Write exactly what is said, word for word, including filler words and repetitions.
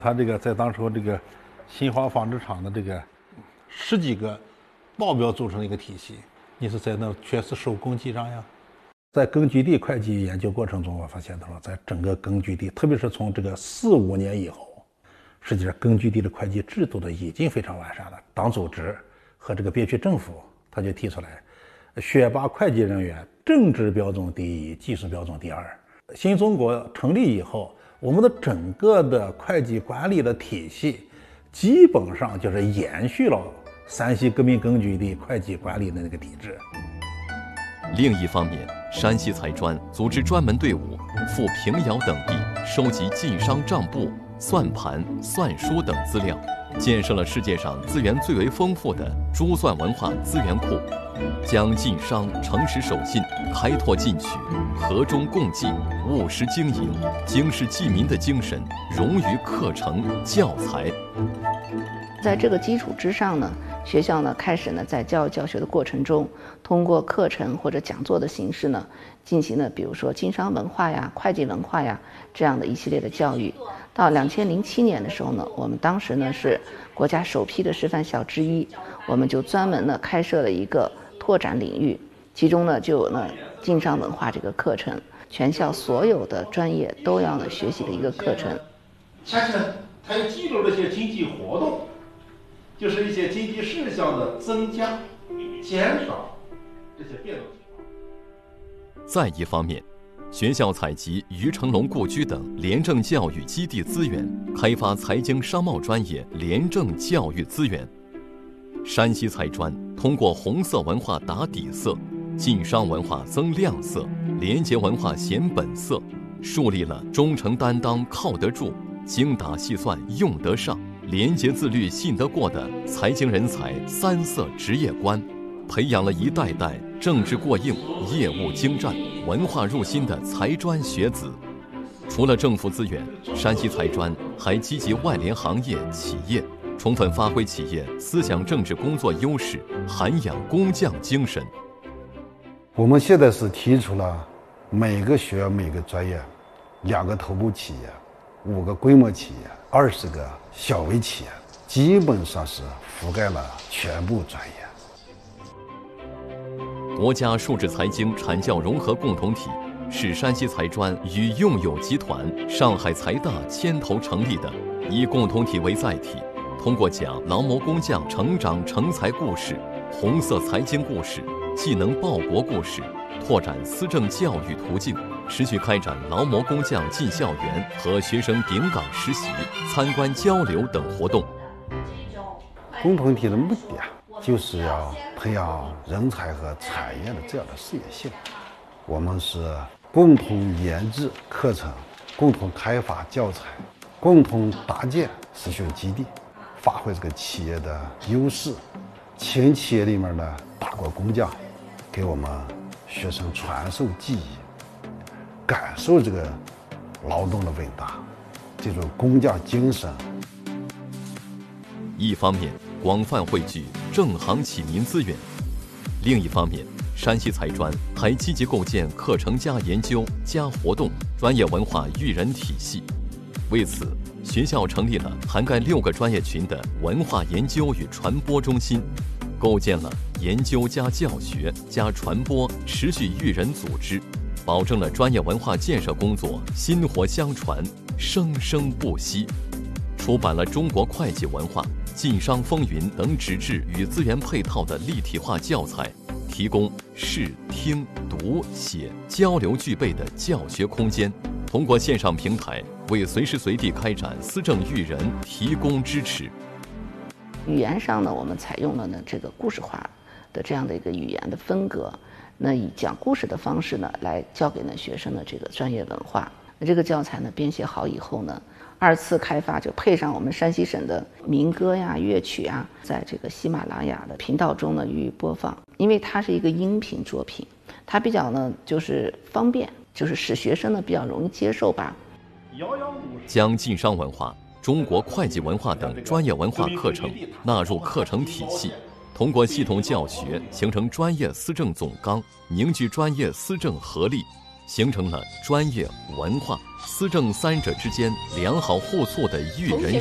他这个在当时这个新华纺织厂的这个十几个报表组成的一个体系，你是在那全是手工记账呀。在根据地会计研究过程中，我发现到了，在整个根据地，特别是从这个四五年以后，实际上根据地的会计制度的已经非常完善了。党组织和这个边区政府，他就提出来，选拔会计人员，政治标准第一，技术标准第二。新中国成立以后，我们的整个的会计管理的体系，基本上就是延续了山西革命根据地会计管理的那个体制。 另一方面，山西财专组织专门队伍赴平遥等地收集晋商账簿、算盘、算书等资料，建设了世界上资源最为丰富的珠算文化资源库，将晋商诚实守信、开拓进取、和衷共济、务实经营、经世济民的精神融于课程教材。 在这个基础之上呢，学校呢开始呢在教育教学的过程中，通过课程或者讲座的形式呢，进行了比如说经商文化呀、会计文化呀这样的一系列的教育。到两千零七年的时候呢，我们当时呢是国家首批的示范校之一，我们就专门呢开设了一个拓展领域，其中呢就有呢经商文化这个课程，全校所有的专业都要呢学习的一个课程。 恰恰它要记录这些经济活动，就是一些经济事项的增加、减少这些变动情况。 再一方面，学校采集于成龙故居等廉政教育基地资源，开发财经商贸专业廉政教育资源。山西财专通过红色文化打底色，晋商文化增亮色，廉洁文化显本色，树立了忠诚担当靠得住、精打细算用得上、廉洁自律信得过的财经人才三色职业观，培养了一代代政治过硬、业务精湛、文化入心的财专学子。除了政府资源，山西财专还积极外联行业企业，充分发挥企业思想政治工作优势，涵养工匠精神。 我们现在是提出了每个学校每个专业两个头部企业，五个规模企业，二十个小微企业，基本上是覆盖了全部专业。 国家数字财经产教融合共同体是山西财专与用友集团、上海财大牵头成立的，以共同体为载体，通过讲劳模工匠成长成才故事、红色财经故事、技能报国故事，拓展思政教育途径，持续开展劳模工匠进校园和学生顶岗实习、参观交流等活动。 共同体的目的啊，就是要培养人才和产业的这样的事业性。我们是共同研制课程，共同开发教材，共同搭建实训基地，发挥这个企业的优势，请企业里面的大国工匠给我们学生传授技艺，感受这个劳动的伟大，这种工匠精神。 一方面广泛汇聚正行启民资源，另一方面，山西财专还积极构建课程加研究加活动专业文化育人体系。为此，学校成立了涵盖六个专业群的文化研究与传播中心，构建了研究加教学加传播持续育人组织，保证了专业文化建设工作薪火相传、生生不息。出版了《中国会计文化、晋商风云》等纸质与资源配套的立体化教材，提供视听读写交流具备的教学空间，通过线上平台为随时随地开展思政育人提供支持。 语言上呢，我们采用了呢这个故事化的这样的一个语言的风格，那以讲故事的方式呢来教给呢学生的这个专业文化。那这个教材呢编写好以后呢，二次开发就配上我们山西省的民歌呀、乐曲啊，在这个喜马拉雅的频道中呢予以播放。因为它是一个音频作品，它比较呢就是方便，就是使学生呢比较容易接受吧。 将晋商文化、中国会计文化等专业文化课程纳入课程体系，通过系统教学形成专业思政总纲，凝聚专业思政合力， 形成了专业、文化、思政三者之间良好互促的育人